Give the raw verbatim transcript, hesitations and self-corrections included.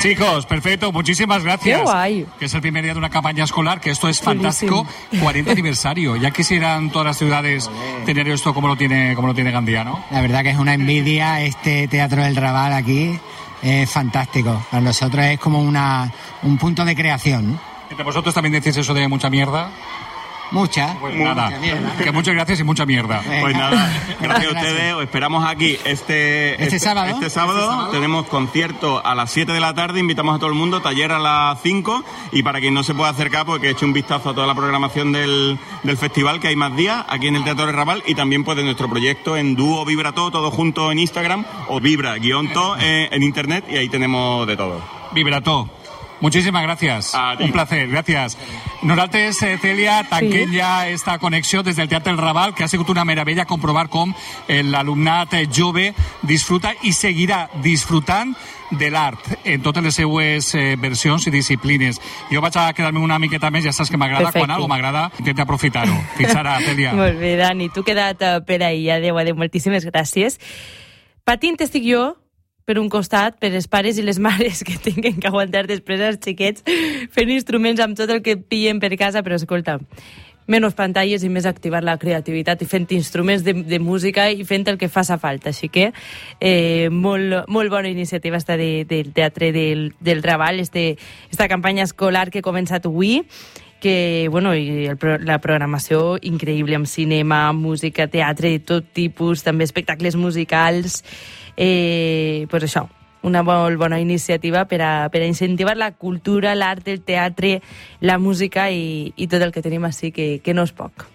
Chicos, perfecto, muchísimas gracias. Qué guay. Que es el primer día de una campaña escolar, que esto es fantástico. cuarenta aniversario. Ya quisieran todas las ciudades tener esto como lo tiene, como lo tiene Gandía, ¿no? La verdad que es una envidia este Teatro del Raval aquí. Es fantástico. Para nosotros es como una, un punto de creación, ¿no? ¿Entre vosotros también decís eso de mucha mierda? Mucha. Pues mucha nada, mierda. que muchas gracias y mucha mierda. Venga. Pues nada, gracias a ustedes, os esperamos aquí este, ¿Este este, sábado? este sábado. ¿Este sábado? Tenemos concierto a las siete de la tarde, invitamos a todo el mundo, taller a las cinco, y para quien no se pueda acercar, pues que eche un vistazo a toda la programación del, del festival, que hay más días aquí en el Teatro del Raval, y también pues de nuestro proyecto en dúo Vibrato, todo junto en Instagram, o Vibra-to eh, en internet, y ahí tenemos de todo. Vibrato. Muchísimas gracias. Un placer, gracias. Nosaltres, eh, Celia, tanquem sí. ja esta connexió des del Teatre del Raval, que ha sigut una meravella comprovar com l'alumnat jove disfruta i seguirà disfrutant de l'art en totes les seues eh, versions i disciplines. Jo vaig a quedar-me una miqueta més, ja saps que m'agrada, quan algo m'agrada, intento aprofitar-ho. Fins ara, Celia. Molt bé, Dani, tu queda't per ahir. Adéu, adéu, moltíssimes gràcies. Patint estic jo, per un costat, per els pares i les mares que tinguin que aguantar després els xiquets fent instruments amb tot el que pillen per casa, però escolta, menys pantalles i més activar la creativitat i fent instruments de, de música i fent el que faça falta. Així que eh, molt, molt bona iniciativa esta de, del Teatre del, del Raval, este, esta campanya escolar que ha començat avui, que, bueno, i el, la programació increïble amb cinema, música, teatre de tot tipus, també espectacles musicals. Eh, pues això, una molt bona iniciativa per a, per a incentivar la cultura, l'art, el teatre, la música i, i tot el que tenim així, que, que no és poc.